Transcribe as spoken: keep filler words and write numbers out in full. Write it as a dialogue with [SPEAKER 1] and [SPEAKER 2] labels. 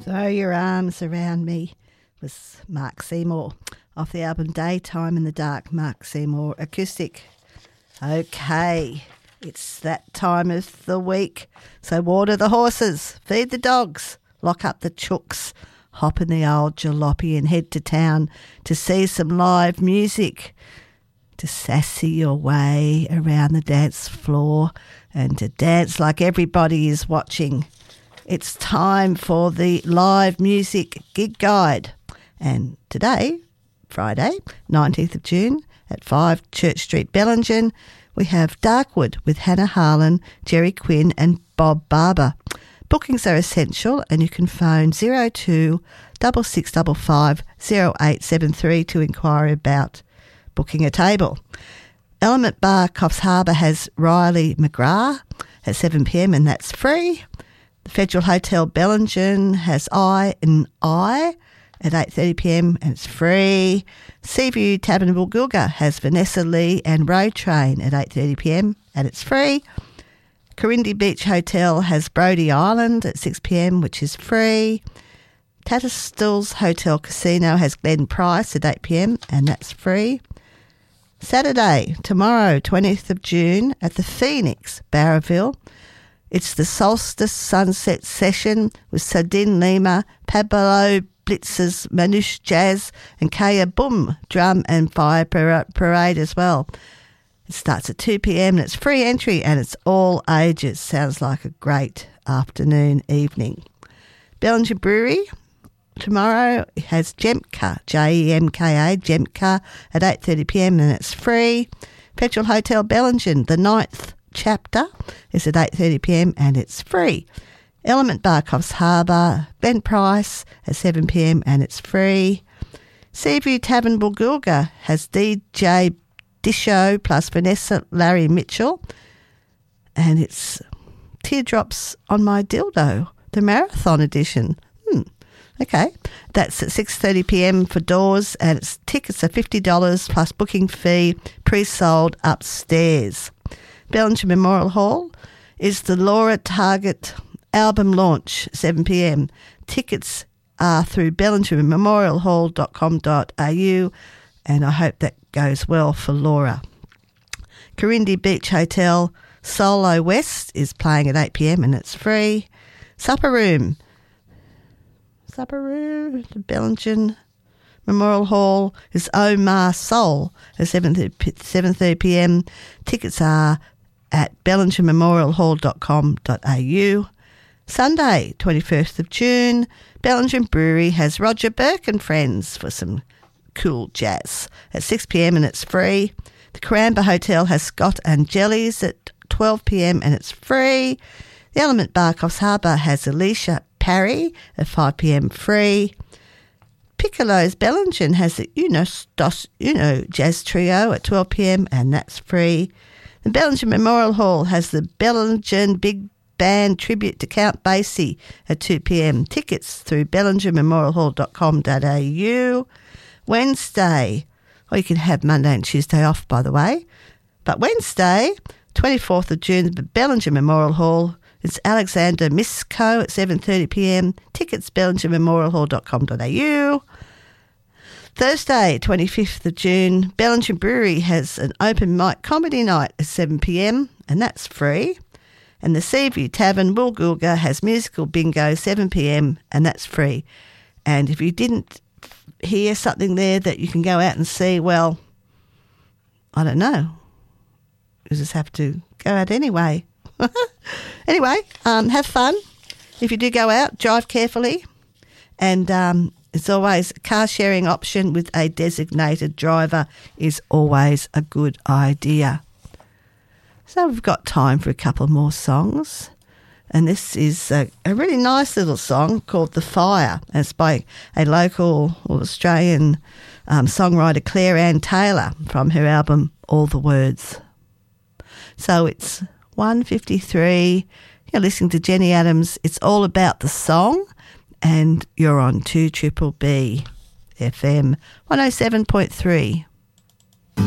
[SPEAKER 1] Throw Your Arms Around Me was Mark Seymour off the album Daytime in the Dark, Mark Seymour Acoustic. Okay, it's that time of the week. So water the horses, feed the dogs, lock up the chooks, hop in the old jalopy and head to town to see some live music, to sassy your way around the dance floor and to dance like everybody is watching. It's time for the live music gig guide. And today, Friday, nineteenth of June, at five Church Street, Bellingen, we have Darkwood with Hannah Harlan, Jerry Quinn and Bob Barber. Bookings are essential and you can phone zero two six six five five zero eight seven three to inquire about booking a table. Element Bar, Coffs Harbour has Riley McGrath at seven p m and that's free. The Federal Hotel Bellingen has I and I at eight thirty p m and it's free. Seaview Tavern Woolgoolga has Vanessa Lee and Road Train at eight thirty p m and it's free. Corindi Beach Hotel has Brody Island at six p m which is free. Tatterstall's Hotel Casino has Glen Price at eight p m and that's free. Saturday, tomorrow, twentieth of June at the Phoenix, Barraville. It's the Solstice Sunset Session with Sadin Lima, Pablo Blitz's Manouche Jazz and Kaya Boom Drum and Fire Parade as well. It starts at two p m and it's free entry and it's all ages. Sounds like a great afternoon, evening. Bellingen Brewery tomorrow has Jemka, J E M K A, Jemka at eight thirty p m and it's free. Petrol Hotel Bellingen, the ninth chapter is at eight thirty p m and it's free. Element Bar, Coffs Harbour, Glen Price at seven p m and it's free. Seaview Tavern Woolgoolga has D J Disho plus Vanessa Larry Mitchell and it's Teardrops on My Dildo, the marathon edition. Hmm. Okay, that's at six thirty p m for doors and its tickets are fifty dollars plus booking fee, pre-sold upstairs. Bellingen Memorial Hall is the Laura Target album launch, seven p m. Tickets are through bellingen memorial hall dot com dot a u and I hope that goes well for Laura. Corindi Beach Hotel Solo West is playing at eight p m and it's free. Supper Room. Supper Room, the Bellingen Memorial Hall is Omar Soul at seven thirty p m. Tickets are at bellingen memorial hall dot com dot a u. Sunday, twenty-first of June, Bellingen Brewery has Roger Burke and Friends for some cool jazz at six p m and it's free. The Caramba Hotel has Scott and Jellies at twelve p m and it's free. The Element Bar, Coffs Harbour has Alicia Parry at five p m free. Piccolo's Bellingen has the Uno Dos Uno Jazz Trio at twelve p m and that's free. The Bellingen Memorial Hall has the Bellingen Big Band Tribute to Count Basie at two p m. Tickets through bellingen memorial hall dot com dot a u. Wednesday, or you can have Monday and Tuesday off, by the way. But Wednesday, twenty-fourth of June, the Bellingen Memorial Hall, it's Alexander Misko at seven thirty p m. Tickets bellingen memorial hall dot com dot a u. Thursday, twenty-fifth of June, Bellingen Brewery has an open mic comedy night at seven p m and that's free. And the Seaview Tavern Woolgoolga has musical bingo seven p m and that's free. And if you didn't hear something there that you can go out and see, well, I don't know. You just have to go out anyway. Anyway, um, have fun. If you do go out, drive carefully. And um, it's always a car sharing option with a designated driver is always a good idea. So we've got time for a couple more songs. And this is a, a really nice little song called The Fire. And it's by a local or Australian um, songwriter, Claire Ann Taylor, from her album All the Words. So it's one fifty-three. You're listening to Jenny Adams. It's all about the song. And you're on two B B B F M one oh seven point three.